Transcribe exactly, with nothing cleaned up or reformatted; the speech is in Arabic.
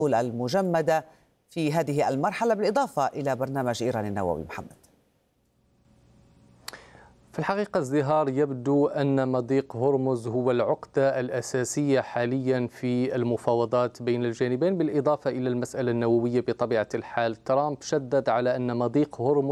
المجمدة في هذه المرحلة، بالإضافة إلى برنامج إيران النووي. محمد، في الحقيقة ازدهار يبدو أن مضيق هرمز هو العقدة الأساسية حاليا في المفاوضات بين الجانبين، بالإضافة إلى المسألة النووية بطبيعة الحال. ترامب شدد على أن مضيق هرمز